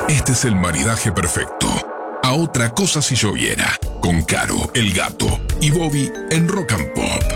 Este es el maridaje perfecto. A otra cosa si lloviera. Con Caro, el gato y Bobby en Rock and Pop.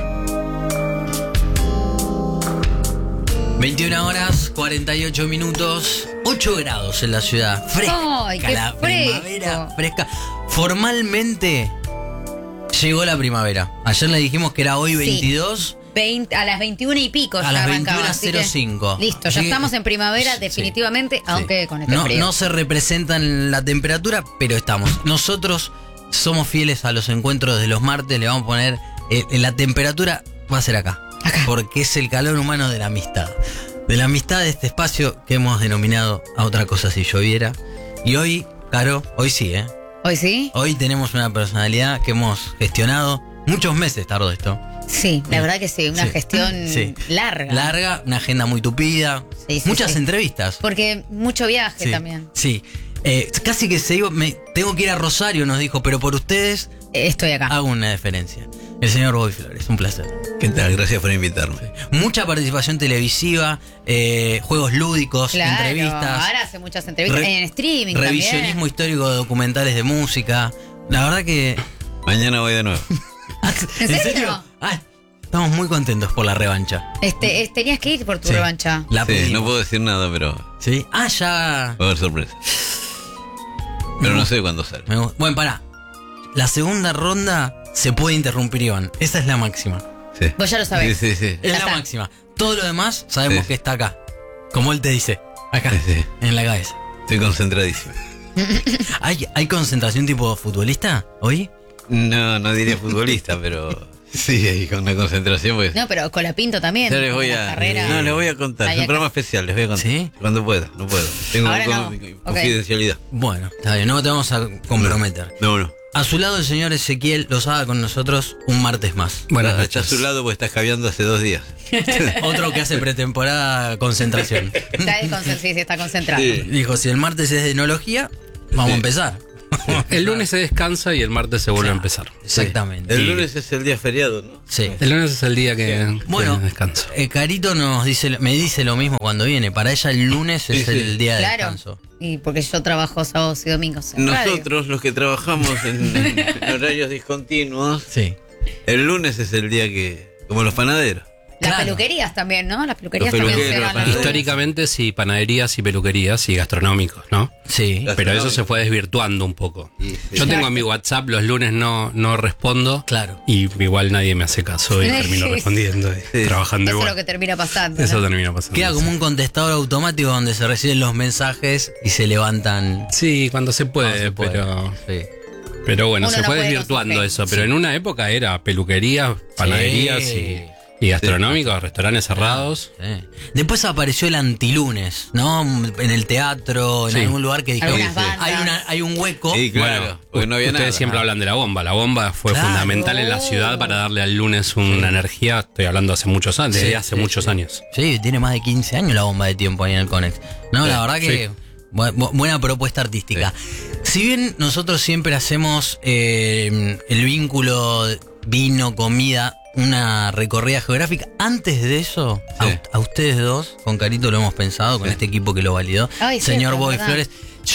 21 horas, 48 minutos, 8 grados en la ciudad. Fresca. ¡Ay, qué la fresco! primavera fresca. Formalmente llegó la primavera. Ayer le dijimos que era hoy 22. A las 21 y pico A ya las arrancaba, así que 21:05. listo, ya Sí. estamos en primavera definitivamente, aunque con este frío. No se representa en la temperatura, pero estamos. Nosotros somos fieles a los encuentros de los martes. Le vamos a poner la temperatura va a ser acá. Porque es el calor humano de la amistad. De la amistad de este espacio que hemos denominado A Otra Cosa Si Lloviera. Y hoy, Caro, hoy sí, ¿eh? ¿Hoy sí? Hoy tenemos una personalidad que hemos gestionado. Muchos meses tardó esto. Sí, la verdad que sí, una gestión larga. Larga, una agenda muy tupida. Sí, muchas entrevistas. Porque mucho viaje también. Sí. Casi que se iba, tengo que ir a Rosario, nos dijo, pero por ustedes estoy acá. Hago una diferencia. El señor Bobby Flores, un placer. ¿Qué tal? Gracias por invitarme. Mucha participación televisiva, juegos lúdicos, entrevistas. Ahora hace muchas entrevistas en streaming. Revisionismo también. histórico de documentales de música. La verdad que... Mañana voy de nuevo. ¿En serio? Estamos muy contentos por la revancha. Tenías que ir por tu revancha. Sí, no puedo decir nada, pero... ¿Sí? Ya... Va a haber sorpresa. Pero no sé cuándo sale. Bueno, pará. La segunda ronda se puede interrumpir, Iván. Esa es la máxima. Sí. Vos ya lo sabés. Sí. Es la máxima. Todo lo demás sabemos que está acá. Como él te dice. Acá. En la cabeza. Estoy concentradísimo. ¿Hay concentración tipo futbolista hoy? No diría futbolista, pero sí, hay una concentración. Pues. No, pero Colapinto también. Ya les voy a contar. Es un programa especial, les voy a contar. ¿Sí? Cuando pueda, no puedo. Tengo confidencialidad. Bueno, está bien, no te vamos a comprometer. No. A su lado el señor Ezequiel Lozada con nosotros un martes más. Bueno, está a su lado porque está caviando hace 2 días. Otro que hace pretemporada concentración. Está concentrado. Sí. Dijo, si el martes es de enología, vamos a empezar. El lunes se descansa y el martes se vuelve a empezar. Exactamente. El lunes es el día feriado, ¿no? Sí. El lunes es el día que descanso. Carito me dice lo mismo cuando viene. Para ella el lunes es el día de descanso. Y porque yo trabajo sábados y domingos. Nosotros, los que trabajamos en horarios discontinuos, el lunes es el día que, como los panaderos. Las peluquerías también, ¿no? Las peluquerías también se históricamente sí, panaderías y peluquerías y gastronómicos, ¿no? Sí. Pero eso se fue desvirtuando un poco. Yo tengo mi WhatsApp, los lunes no respondo. Claro. Y igual nadie me hace caso y termino respondiendo y trabajando igual. Eso es lo que termina pasando. Eso termina pasando. Queda como un contestador automático donde se reciben los mensajes y se levantan. Sí, cuando se puede, pero... Sí. Pero bueno, Uno se no fue puede desvirtuando eso. Pero en una época era peluquerías, panaderías y gastronómicos, restaurantes cerrados. Sí. Después apareció el antilunes, ¿no? En el teatro, en algún lugar que dijeron, hay un hueco. Sí, claro, porque no había ustedes nada. siempre hablan de la bomba. La bomba fue fundamental en la ciudad para darle al lunes una energía. Estoy hablando hace muchos años, desde hace muchos años. Sí, tiene más de 15 años la bomba de tiempo ahí en el Conex. No, la verdad que buena propuesta artística. Si bien nosotros siempre hacemos el vínculo vino, comida, una recorrida geográfica. Antes de eso, a ustedes dos, con Carito lo hemos pensado, con este equipo que lo validó. Señor Bobby Flores,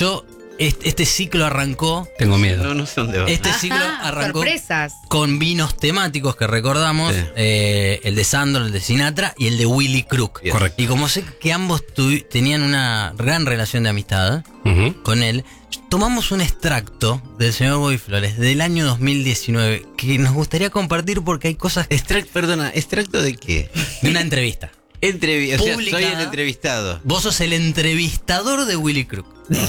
este ciclo arrancó... Tengo miedo. No sé dónde va. Este ciclo arrancó sorpresas. Con vinos temáticos que recordamos, el de Sandro, el de Sinatra y el de Willy Crook. Correcto. Y como sé que ambos tenían una gran relación de amistad con él, tomamos un extracto del señor Bobby Flores del año 2019 que nos gustaría compartir porque hay cosas... ¿Extracto de qué? De una entrevista. O sea, soy el entrevistado. Vos sos el entrevistador de Willy Crook.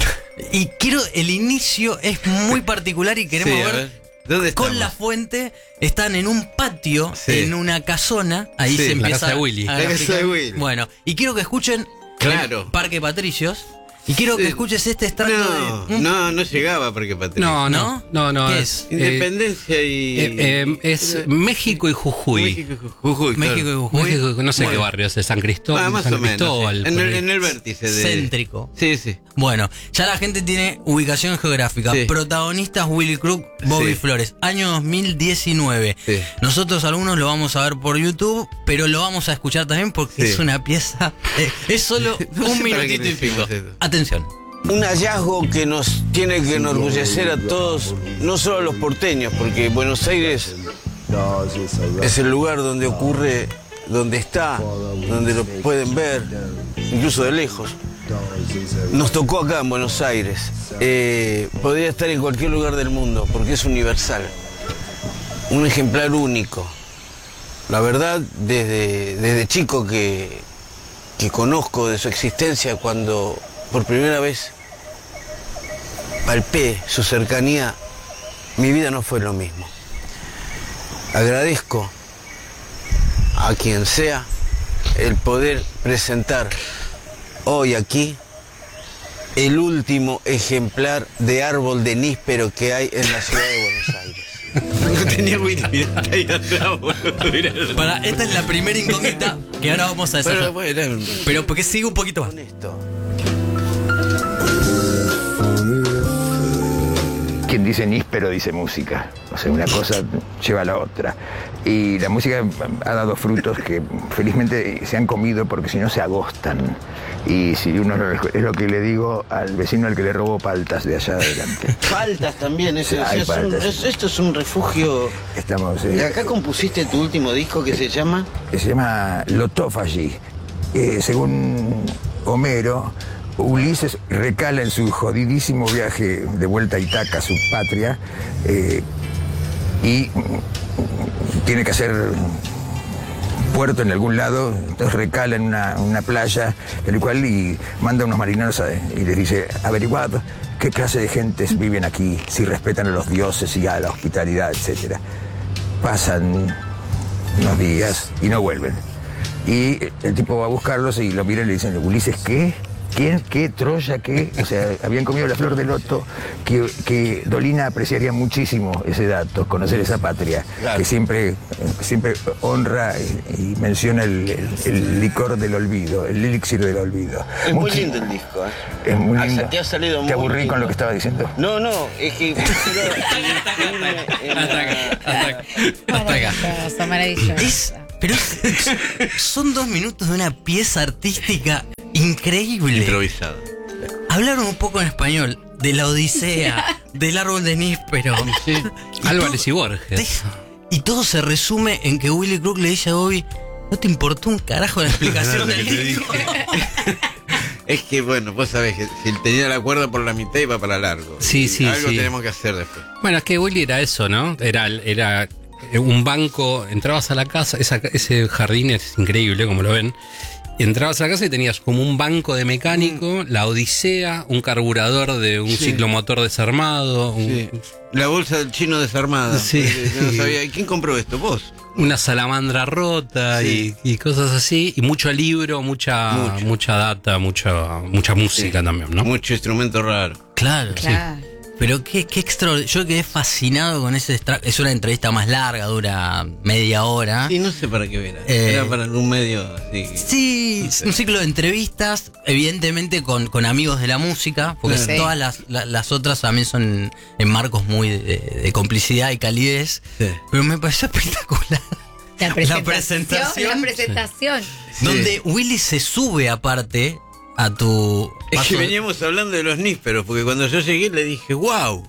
Y el inicio es muy particular y queremos ver... ¿Dónde estamos? Con la fuente están en un patio, en una casona. Ahí se empieza la casa de Willy. La casa de Willy. Bueno, y quiero que escuchen Parque Patricios. Y quiero que escuches este extracto No llegaba Parque Patricios. No. ¿Qué es? Independencia es México y Jujuy. México y Jujuy. No sé qué barrio es, San Cristóbal. Más o menos. En el vértice de... Céntrico. Sí. Bueno, ya la gente tiene ubicación geográfica. Protagonistas Willy Crook, Bobby Flores. Año 2019. Nosotros algunos lo vamos a ver por YouTube, pero lo vamos a escuchar también porque es una pieza... es solo un minutito y pico. Atención. un hallazgo que nos tiene que enorgullecer a todos, no solo a los porteños, porque Buenos Aires es el lugar donde ocurre, donde está, donde lo pueden ver, incluso de lejos. Nos tocó acá en Buenos Aires. Podría estar en cualquier lugar del mundo, porque es universal. Un ejemplar único. La verdad, desde chico que conozco de su existencia, cuando por primera vez palpé su cercanía, mi vida no fue lo mismo. Agradezco a quien sea el poder presentar hoy aquí el último ejemplar de árbol de níspero que hay en la ciudad de Buenos Aires. No tenía Willy ahí atrás, Para, esta es la primera incógnita que ahora vamos a desarrollar. Pero porque sigue un poquito más. Quien dice níspero dice música. O sea, una cosa lleva a la otra. Y la música ha dado frutos que felizmente se han comido porque si no se agostan. Y si uno, es lo que le digo al vecino al que le robó paltas de allá adelante. Paltas también, esto es un refugio. Estamos. ¿Y acá compusiste tu último disco que se llama? Que se llama Lotófagi. Según Homero, Ulises recala en su jodidísimo viaje de vuelta a Ítaca, su patria, y tiene que hacer puerto en algún lado, entonces recala en una playa, el cual y manda unos marineros y les dice: averiguad qué clase de gentes viven aquí, si respetan a los dioses y a la hospitalidad, etc. Pasan unos días y no vuelven. Y el tipo va a buscarlos y lo miran y le dicen: Ulises, ¿qué? ¿Quién? ¿Qué? ¿Troya? ¿Qué? O sea, habían comido la flor de loto, que Dolina apreciaría muchísimo ese dato, conocer esa patria, claro, que siempre honra y menciona el licor del olvido, el elixir del olvido. Es muy lindo el disco, ¿eh? Es muy lindo. Te ha salido muy ¿Te aburrí lindo con lo que estaba diciendo? No, es que... Hasta acá. Maravilloso. Pero son 2 minutos de una pieza artística increíble. Improvisado. Hablaron un poco en español de la Odisea, del árbol de níspero. Sí. Álvarez y Borges. Y todo se resume en que Willy Crook le dice a Bobby: ¿no te importó un carajo la explicación del disco? Es que bueno, vos sabés que si tenía la cuerda por la mitad iba para largo. Sí. Algo tenemos que hacer después. Bueno, es que Willy era eso, ¿no? Era un banco, entrabas a la casa, ese jardín es increíble, como lo ven. Entrabas a la casa y tenías como un banco de mecánico, la Odisea, un carburador de un ciclomotor desarmado. La bolsa del chino desarmada. Sí. No sabía. ¿Quién compró esto? ¿Vos? Una salamandra rota y cosas así. Y mucho libro, mucha data, mucha música también, ¿no? Mucho instrumento raro. Claro. Pero qué extraordinario. Yo quedé fascinado con ese extracto. Es una entrevista más larga, dura media hora. Sí, no sé para qué era. Era para algún medio así. Sí, un ciclo de entrevistas, evidentemente con amigos de la música, porque todas las otras también son en marcos muy de complicidad y calidez. Sí. Pero me pareció espectacular. La presentación. Sí. Donde Willy se sube aparte a tu... Es que veníamos hablando de los nísperos, porque cuando yo llegué le dije, wow.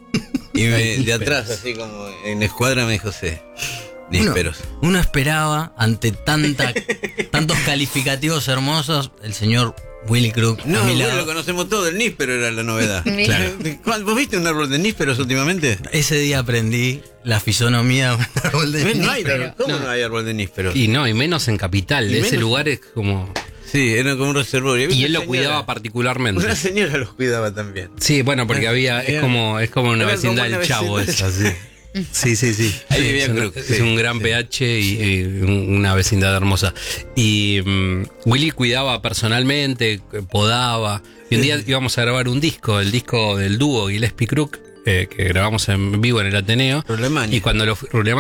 Y de atrás, así como en escuadra, me dijo, sí, nísperos. Uno esperaba, ante tantos calificativos hermosos, el señor Willy Crook. No, lo conocemos todo, el níspero era la novedad. Claro. ¿Vos viste un árbol de nísperos últimamente? Ese día aprendí la fisonomía de un árbol de níspero. ¿Cómo no hay árbol de nísperos? Y menos en Capital, ese lugar es como... Sí, era como un reservorio. Y él lo cuidaba particularmente. Una señora los cuidaba también. Sí, bueno, porque es como una vecindad del Chavo esa, sí. Sí. Ahí vivía es un gran pH y una vecindad hermosa. Y Willy cuidaba personalmente, podaba. Y un día íbamos a grabar el disco del dúo Gillespie Crook, que grabamos en vivo en el Ateneo. Rulemania. Y cuando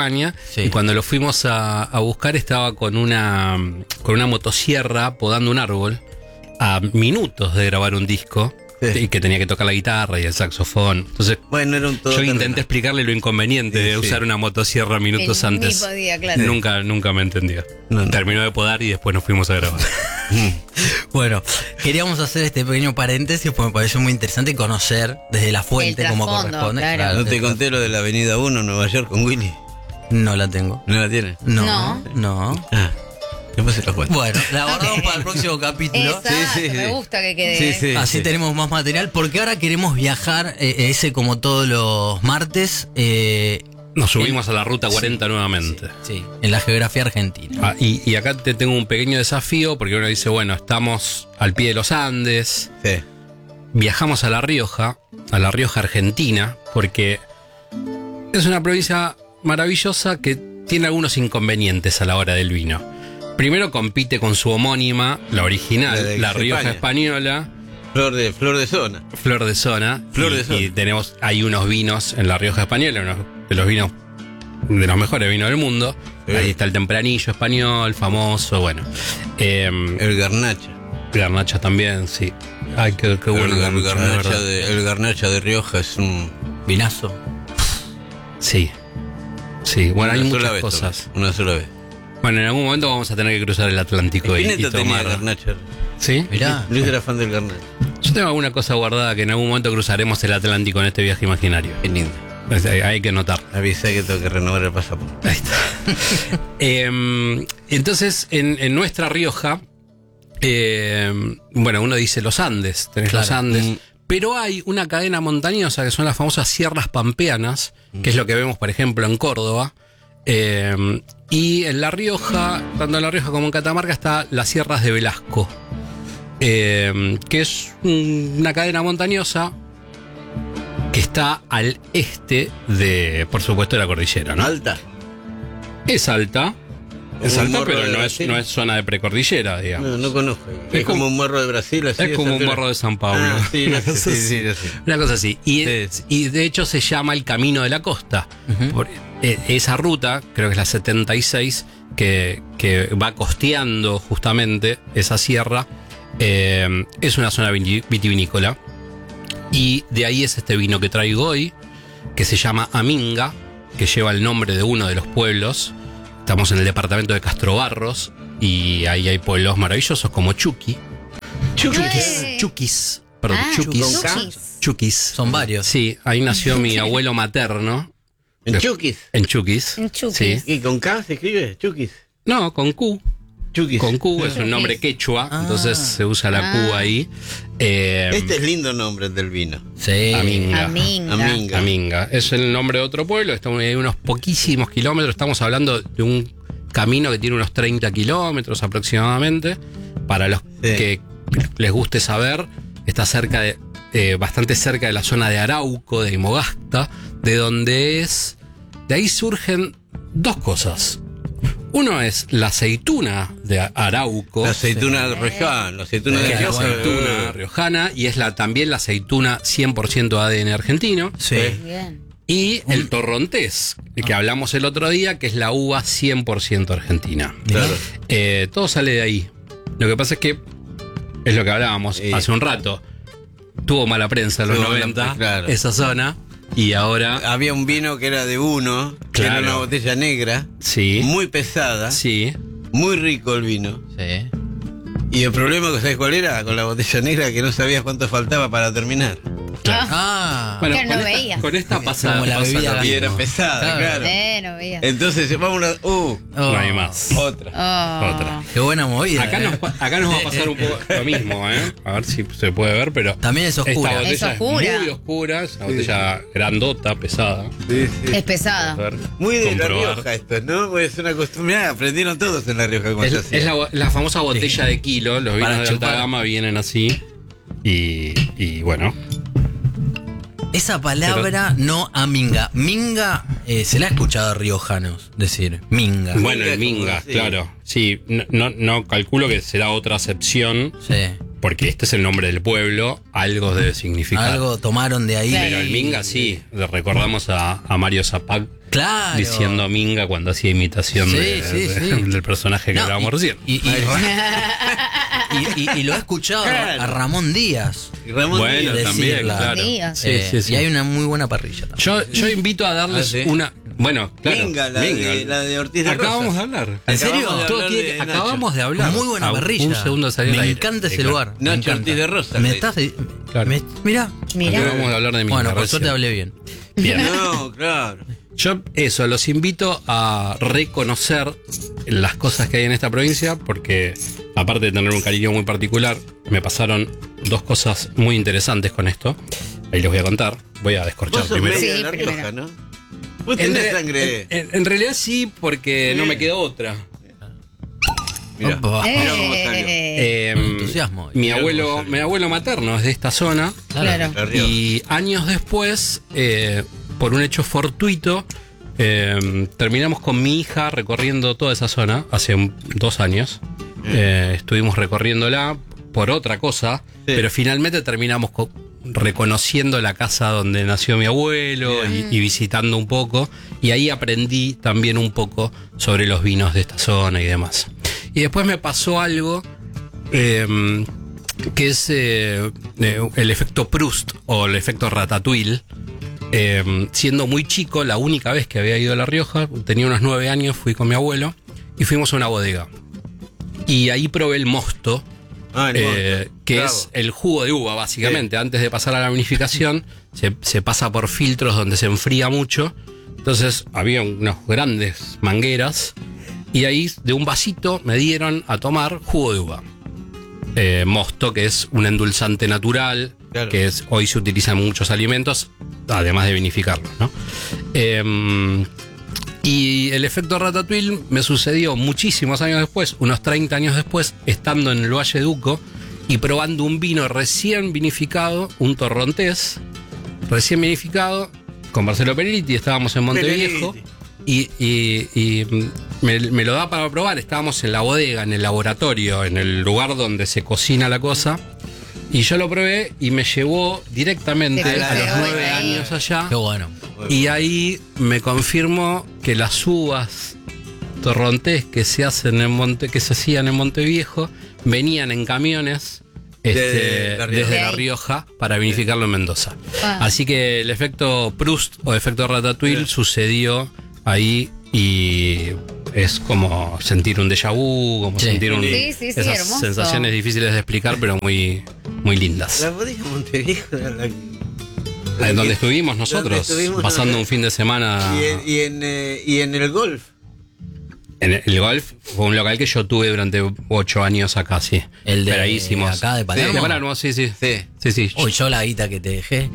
y cuando lo fuimos a buscar estaba con una motosierra podando un árbol a minutos de grabar un disco. Sí. y que tenía que tocar la guitarra y el saxofón. Entonces, Bueno, era un todo. yo intenté explicarle lo inconveniente de Sí. usar una motosierra minutos Él ni antes. podía, claro. Nunca me entendió. No. Terminó de podar y después nos fuimos a grabar. Bueno, queríamos hacer este pequeño paréntesis porque me pareció muy interesante conocer desde la fuente El cómo trasfondo, corresponde. claro. ¿No te conté lo de la Avenida 1 en Nueva York con Willy? No la tengo. ¿No la tienes? No. Ah, después se la cuento. Bueno, la guardamos para el próximo capítulo. Exacto, Sí, sí, me sí. gusta que quede. Sí, sí. Así tenemos más material porque ahora queremos viajar, ese como todos los martes, Nos subimos a la ruta 40 nuevamente. sí, en la geografía argentina. Ah, y acá te tengo un pequeño desafío porque uno dice, bueno, estamos al pie de los Andes, Sí. viajamos a La Rioja Argentina, porque es una provincia maravillosa que tiene algunos inconvenientes a la hora del vino. Primero compite con su homónima, la original, La Rioja España. Española, Flor de zona. Flor de Zona. Flor de Zona. Y hay unos vinos en La Rioja Española, unos de los vinos, de los mejores vinos del mundo. Sí. Ahí está el Tempranillo español, famoso, bueno. El Garnacha. Garnacha también, sí. Ay, qué bueno. El Garnacha, el Garnacha de Rioja es un. Vinazo. Sí. Sí, bueno, hay una sola muchas vez, cosas. Tomás, una sola vez. Bueno, en algún momento vamos a tener que cruzar el Atlántico y Spinetta tenía tomar. Garnacha. ¿Sí? Mirá. Luis era fan del Garnacha. Yo tengo alguna cosa guardada que en algún momento cruzaremos el Atlántico en este viaje imaginario. Qué lindo. Hay que notar. Avisé que tengo que renovar el pasaporte. Ahí está. Entonces, en nuestra Rioja, bueno, uno dice los Andes, tenés Claro. los Andes, pero hay una cadena montañosa que son las famosas sierras pampeanas, que es lo que vemos, por ejemplo, en Córdoba. Y en La Rioja, tanto en La Rioja como en Catamarca, está las sierras de Velasco, que es una cadena montañosa que está al este de, por supuesto, de la cordillera, ¿no? Alta. Es alta, Como un morro pero de no Brasil. no es zona de precordillera, digamos. No, no conozco. Es Es como un morro de Brasil. Así Es de como un altura. morro de San Pablo. Ah, sí, Una sí, cosa sí, así. sí, sí. Una cosa así. Y, Sí. y de hecho se llama el Camino de la Costa. Esa ruta, creo que es la 76, que va costeando justamente esa sierra, es una zona vitivinícola. Y de ahí es este vino que traigo hoy, que se llama Aminga, que lleva el nombre de uno de los pueblos. Estamos en el departamento de Castrobarros y ahí hay pueblos maravillosos como Chuqui. Chuquis. Perdón, Ah, Chuquis. Chuquis. Chuquis. Son varios. Sí, ahí nació mi abuelo materno. ¿En Chuquis? En Chuquis. En Chuquis. Sí. ¿Y con K se escribe? Chuquis. No, con Q. Chuquis. Con Q es un Chuquis. nombre quechua, Ah. entonces se usa la Q ahí. Este es lindo nombre del vino. Sí. Aminga. Aminga. Aminga. Aminga. Es el nombre de otro pueblo, estamos ahí unos poquísimos kilómetros, estamos hablando de un camino que tiene unos 30 kilómetros aproximadamente. Para los que les guste saber, está cerca de, bastante cerca de la zona de Arauco, de Imogasta, de donde es. De ahí surgen dos cosas. Uno es la aceituna de Arauco. La aceituna riojana. La aceituna Que de es la Rioja. aceituna riojana y es también la aceituna 100% ADN argentino. Sí. Bien. Y el torrontés, del que hablamos el otro día, que es la uva 100% argentina. Claro. Todo sale de ahí. Lo que pasa es que, es lo que hablábamos hace un rato, tuvo mala prensa en los Tuvo mala 90, prensa, claro. esa zona, y ahora, Había un vino que era de uno, que Claro. era una botella negra, sí, muy pesada, sí, muy rico el vino. Sí. Y el problema, ¿sabes cuál era? Con la botella negra, que no sabías cuánto faltaba para terminar. claro. Ah. Bueno, Que no con veías. con esta pasa, Como la pasa bebida lo gas. Y mismo. era pesada, claro. No veía. Entonces, vamos a No hay más. otra. Oh. Otra. Qué buena movida. Acá nos va a pasar un poco lo mismo, ¿eh? A ver si se puede ver, pero. También es oscura. Esta botella Es oscura. muy oscura, es una botella grandota, pesada. Sí, sí. Es pesada. A ver, Muy de comprobar. La Rioja esto, ¿no? Pues es una costumbre. Mirá, aprendieron todos en La Rioja cómo se hacía. Es la famosa botella de kilo, los vinos Para de alta chupar. gama vienen así. Y bueno, Esa palabra no aminga. Minga, se la ha escuchado a riojanos decir. Minga. bueno, el Minga, minga, sí. claro. Sí, no calculo que será otra acepción, Sí. porque este es el nombre del pueblo, algo debe significar. Algo tomaron de ahí. Pero el minga sí, le recordamos a Mario Zapag Claro. diciendo minga cuando hacía imitación Sí, de- sí, de- sí. del personaje que No, hablábamos recién. y Y lo he escuchado a Ramón Díaz. Y Ramón Bueno, Díaz. también, decirla. claro. Díaz. Sí. Y hay una muy buena parrilla también. Yo invito a darles ¿sí? una. Bueno, claro. Venga, la de Ortiz de Acabamos Rosas. de hablar. ¿En serio? Acabamos de Todo hablar tiene- de Nacho. acabamos de hablar. Muy buena A parrilla. Un segundo de salir al Me aire. encanta ese Claro. lugar. me Nacho encanta. Ortiz de Rosas, Me le estás. Claro. Mirá. Acabamos de hablar de mi Bueno, por recién. suerte hablé bien. Bien. No, claro. Yo los invito a reconocer las cosas que hay en esta provincia, porque aparte de tener un cariño muy particular, me pasaron 2 cosas muy interesantes con esto. Ahí les voy a contar. Voy a descorchar Vos sos primero. medio de Sí, La primero. Rioja, ¿no? Vos tenés sangre. En realidad sí, porque no me quedó otra. Mirá, Opa. mirá cómo salió. Entusiasmo. Mi abuelo materno es de esta zona. Claro. La Rioja. Y años después, por un hecho fortuito, terminamos con mi hija recorriendo toda esa zona hace 2 años. Estuvimos recorriéndola por otra cosa, pero finalmente terminamos reconociendo la casa donde nació mi abuelo y visitando un poco. Y ahí aprendí también un poco sobre los vinos de esta zona y demás. Y después me pasó algo que es el efecto Proust o el efecto Ratatouille. Siendo muy chico, la única vez que había ido a La Rioja, tenía unos 9 años, fui con mi abuelo y fuimos a una bodega. Y ahí probé el mosto, Ah, el mosto. que Bravo. es el jugo de uva, básicamente. Antes de pasar a la vinificación, se pasa por filtros donde se enfría mucho. Entonces había unas grandes mangueras y ahí de un vasito me dieron a tomar jugo de uva. Mosto, que es un endulzante natural, Claro. que hoy se utiliza en muchos alimentos, además de vinificarlos, ¿no? Y el efecto Ratatouille me sucedió muchísimos años después, unos 30 años después, estando en el Valle Duco y probando un vino recién vinificado, un torrontés, recién vinificado, con Marcelo Periliti, estábamos en Monteviejo. Y me lo da para probar. Estábamos en la bodega, en el laboratorio, en el lugar donde se cocina la cosa. Y yo lo probé y me llevó directamente Te a los quedó 9 ahí. años allá. Qué bueno. Y ahí me confirmó que las uvas torrontés que se hacían en Monteviejo venían en camiones Desde La Rioja. desde La Rioja para vinificarlo en Mendoza. Ah. Así que el efecto Proust o efecto Ratatouille sucedió ahí y es como sentir un déjà vu, como Sí. sentir Sí, sí, sí, esas hermoso. sensaciones difíciles de explicar, pero muy, muy lindas. La bodega Monteviejo era la En donde estuvimos nosotros, Donde estuvimos pasando nosotros. un fin de semana. y en el golf. En el golf fue un local que yo tuve durante 8 años acá, sí. El de Pero ahí hicimos. acá de Palermo. De Palermo, sí. Sí. Sí. Uy, yo la guita que te dejé.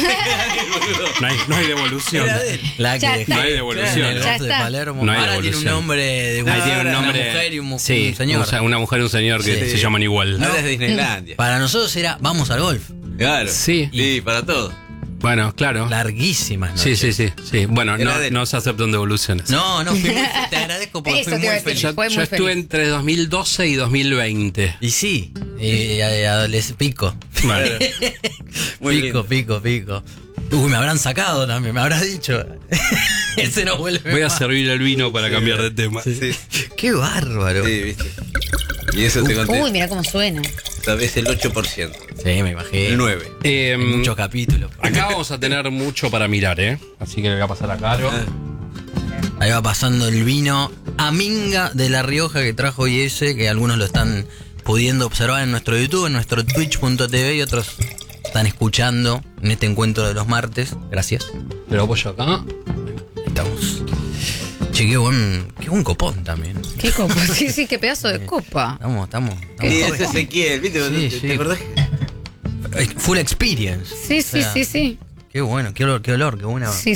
No hay devolución. La que Ya dejé. está. No hay devolución. En el Ya golf de está. Palermo. No hay Ahora tiene un devolución. nombre de Ahí tiene un nombre. una mujer y un Sí, un señor. Una mujer y un señor que Sí. se llaman igual. Ahora es Disneylandia. Para nosotros era vamos al golf. Claro. Sí. Sí, para todo. Bueno, claro. Larguísimas Sí, noches. sí. Bueno, Heladero. no se aceptan devoluciones. No, te agradezco porque Eso fui te iba a muy decir. feliz. Fue Yo muy estuve feliz. entre 2012 y 2020. Y sí, pico. Bueno, Muy Pico. Uy, me habrán sacado también, me habrás dicho. Ese no vuelve voy a más. servir el vino para cambiar de tema. Sí, Qué bárbaro. sí, viste. Y eso te conté. Uy, mira cómo suena. Tal vez el 8%. Sí, me imagino. El 9%. Hay muchos capítulos. Acá vamos a tener mucho para mirar, ¿eh? Así que le voy a pasar a Caro. Ahí va pasando el vino Aminga de La Rioja que trajo IS, que algunos lo están pudiendo observar en nuestro YouTube, en nuestro twitch.tv y otros están escuchando en este encuentro de los martes. Gracias. Lo apoyo acá. Ahí estamos. Che, qué buen copón también. Qué copa. Sí, qué pedazo de copa. Estamos. Y ese Ezequiel, ¿viste? Sí, ¿Te sí. acordás? Full experience. Sí, O sea, sí. Qué bueno, qué olor, qué buena. Sí,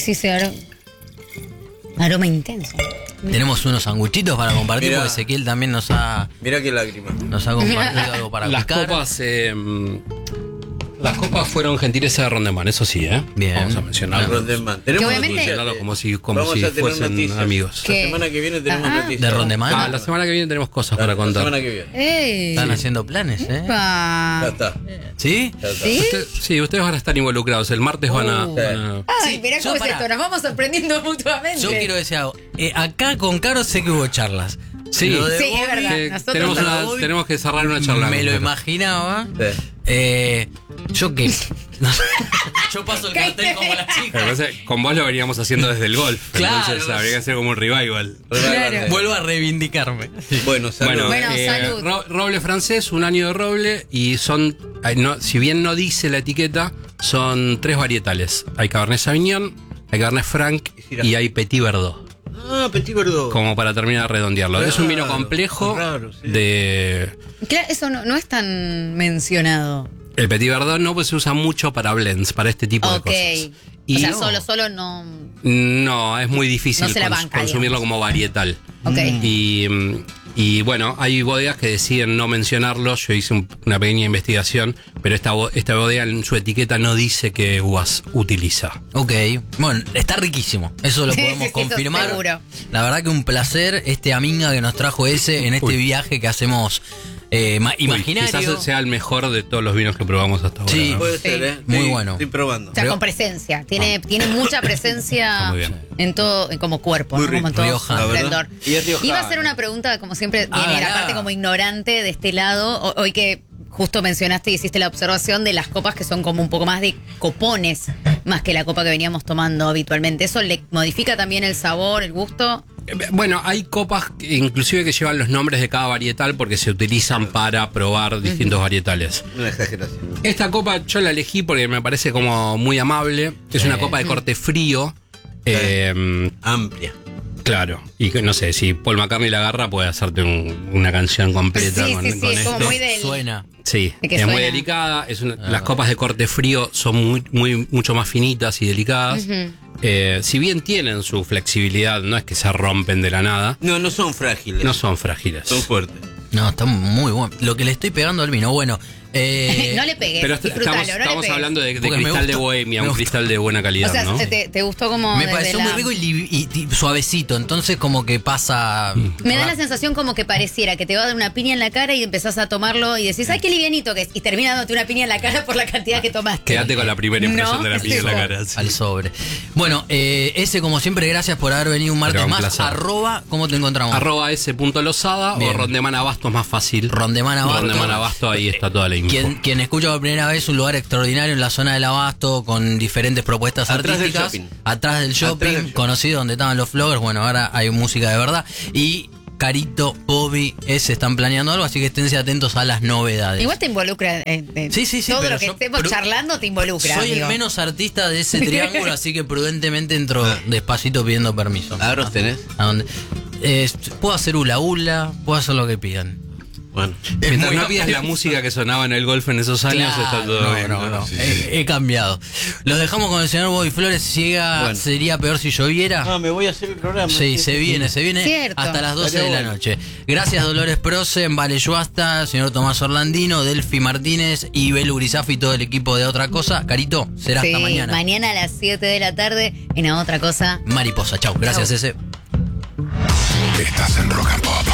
aroma intenso. Tenemos unos sanguchitos para compartir Mirá. porque Ezequiel también nos ha Mirá qué lágrima. compartido algo para Las picar. copas. Las copas fueron gentileza de Rondeman, eso sí, ¿eh? Bien. Vamos a mencionarlo. Rondeman. Tenemos Que obviamente- noticias. Mencionarlo como si Vamos a tener fuesen noticias. amigos. ¿Qué? La semana que viene tenemos Ajá. noticias. ¿De Rondeman? Ah, la semana que viene tenemos cosas para La semana contar. que viene. ¡Ey! Están haciendo planes, ¿eh? Pa. Ya está. ¿Sí? Ya está. ¿Sí? Sí, ustedes van a estar involucrados. El martes van a. Uh. Ay, mirá yo cómo es pará. esto. Nos vamos sorprendiendo mutuamente. Yo quiero decir algo. Acá con Caro sé que hubo charlas. Sí, Lo de Sí, Bobby, es verdad. que Nosotros tenemos que cerrar una charla. me lo con Caro. imaginaba. Yo qué. Yo paso el cartel como la Lo que chica. pasa es que con vos lo veníamos haciendo desde el golf. Claro. Entonces habría que hacer como un revival. Claro. Vuelvo a reivindicarme. Bueno, salud. Bueno, salud. Roble francés, un año de roble. Y son, si bien no dice la etiqueta, son 3 varietales. Hay Cabernet Sauvignon, hay Cabernet Franc y hay Petit Verdot. Ah, Petit Verdot. Como para terminar de redondearlo. Es un vino Claro, complejo raro, sí. de... Claro, eso no es tan mencionado. El Petit Verdot no, pues se usa mucho para blends, para este tipo de Ok. cosas. O sea, no, solo no. no, es muy difícil No se la banca, consumirlo digamos. como varietal. Ok. Y bueno, hay bodegas que deciden no mencionarlo. Yo hice una pequeña investigación, pero esta bodega en su etiqueta no dice qué uvas utiliza. Ok, bueno, está riquísimo. Eso lo Sí, podemos sí, eso confirmar. seguro. La verdad que un placer este Aminga que nos trajo ese en este Uy. viaje que hacemos imaginario. Quizás sea el mejor de todos los vinos que probamos hasta ahora. Sí. ¿no? Puede ser, ¿eh? Muy Sí, bueno. Estoy probando. O sea, con presencia. Tiene mucha Está presencia muy bien. en todo, como cuerpo, Muy ¿no? Como en todo su riojano, la verdad. esplendor. Y es riojano. Iba a hacer una pregunta, como siempre, Ah, viene la nada. parte como ignorante de este lado. Hoy que justo mencionaste y hiciste la observación de las copas que son como un poco más de copones, más que la copa que veníamos tomando habitualmente. ¿Eso le modifica también el sabor, el gusto? Bueno, hay copas inclusive que llevan los nombres de cada varietal porque se utilizan para probar distintos varietales. Una exageración. Esta copa yo la elegí porque me parece como muy amable. Es una copa de corte frío. Amplia. Claro. Y que no sé, si Paul McCartney la agarra puede hacerte una canción completa Sí, con, sí, sí, con es como esto. muy del... Suena. Sí, De que es muy suena. delicada. Las copas de corte frío son mucho más finitas y delicadas. Si bien tienen su flexibilidad, no es que se rompen de la nada, No son frágiles. no son frágiles. Son fuertes. No, está muy bueno. Lo que le estoy pegando al vino, bueno. no le pegues, Pero disfrútalo, no le estamos pegues. hablando de Porque me cristal de gusta- bohemia, me un gusta. cristal de buena calidad, O sea, ¿no? te gustó como Me desde pareció la- muy rico y suavecito. Entonces, como que pasa. Me da la sensación como que pareciera que te va a dar una piña en la cara y empezás a tomarlo y decís, ay, qué livianito que es. Y termina dándote una piña en la cara por la cantidad que tomaste. Quédate con la primera impresión No, de la piña en la sí. cara. sí. Al sobre. Bueno, ese como siempre, gracias por haber venido un martes Pero un más. placer. @ ¿cómo te encontramos? @s.losada Bien. o Rondeman Abasto es más fácil. Rondeman Abasto. Rondeman Abasto, ahí está toda la info. Quien escucha por primera vez, un lugar extraordinario en la zona del Abasto con diferentes propuestas Atrás del artísticas. shopping. Atrás del shopping, Atrás del shopping. conocido donde estaban los vloggers. Bueno, ahora hay música de verdad. Y Carito, Bobby, están planeando algo, así que esténse atentos a las novedades. Igual te involucra. Sí, Todo pero lo que yo- estemos pero- charlando te involucra. Soy digo. el menos artista de ese triángulo, así que prudentemente entro despacito pidiendo permiso. Ahora los tenés. ¿A dónde? Puedo hacer hula, puedo hacer lo que pidan. Bueno. Mientras muy- no pidas la música que sonaba en el golf en esos años, Claro, está todo no, bien. no. Sí, He cambiado. Los dejamos con el señor Bobby Flores. Si llega, Bueno. sería peor si lloviera. Ah, me voy a hacer el programa. Sí, se viene Cierto. hasta las 12 Estaría de la bueno. noche. Gracias Dolores Prosen, Vale Yuasta, señor Tomás Orlandino, Delfi Martínez y Belu Grisafi y todo el equipo de Otra Cosa. Carito, será Sí, hasta mañana. mañana a las 7 de la tarde en A Otra Cosa. Mariposa, chau. Gracias, Chau. ese. Estás en Rock and Pop.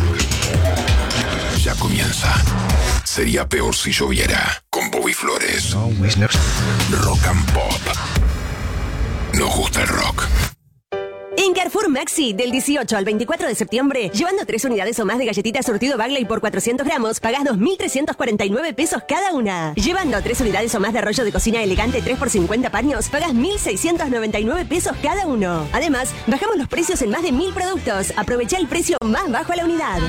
Ya comienza. Sería peor si lloviera. Con Bobby Flores. Rock and Pop. Nos gusta el rock. En Carrefour Maxi, del 18 al 24 de septiembre, llevando 3 unidades o más de galletitas surtido Bagley por 400 gramos, pagás 2.349 pesos cada una. Llevando 3 unidades o más de rollo de cocina elegante 3 por 50 paños, pagás 1.699 pesos cada uno. Además, bajamos los precios en más de 1.000 productos. Aprovecha el precio más bajo a la unidad.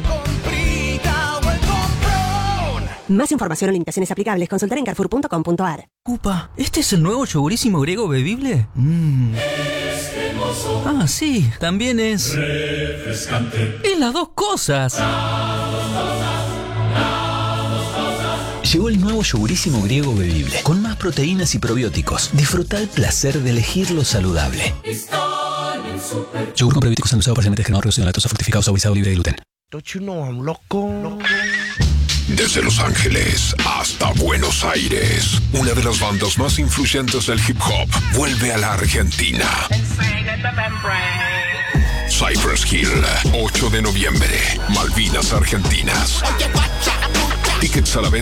Más información o limitaciones aplicables, consultar en carrefour.com.ar. Upa, ¿este es el nuevo yogurísimo griego bebible? Ah, sí, también es... refrescante. Es las dos cosas. Llegó el nuevo yogurísimo griego bebible, con más proteínas y probióticos. Disfruta el placer de elegir lo saludable. Yogur con probióticos endulzado parcialmente generado, reducido en lactosa, fructificado, saborizado, libre de gluten. Desde Los Ángeles hasta Buenos Aires, una de las bandas más influyentes del hip hop vuelve a la Argentina. Cypress Hill, 8 de noviembre, Malvinas Argentinas. Tickets a la venta